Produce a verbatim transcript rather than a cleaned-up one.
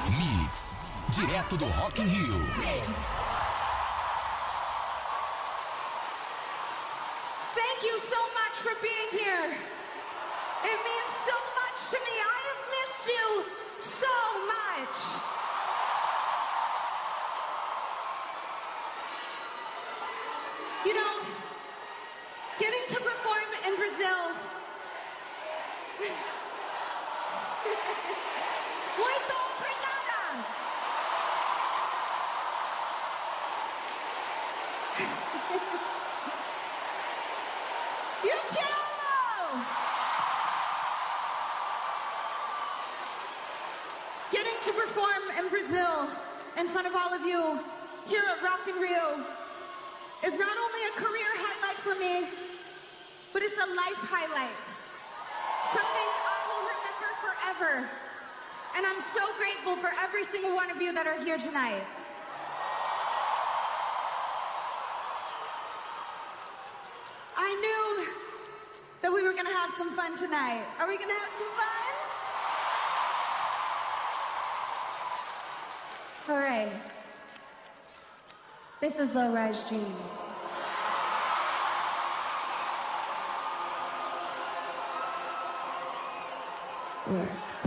Mix, direto do Rock in Rio. Thank you so much for being here. It means so much to me. I have missed you so much. You know, getting to perform in Brazil. Muito obrigada. You cello! Getting to perform in Brazil in front of all of you here at Rock in Rio is not only a career highlight for me, but it's a life highlight. Something I will remember forever. And I'm so grateful for every single one of you that are here tonight. I knew that we were gonna have some fun tonight. Are we gonna have some fun? All right. This is Low Rise Jeans. Work.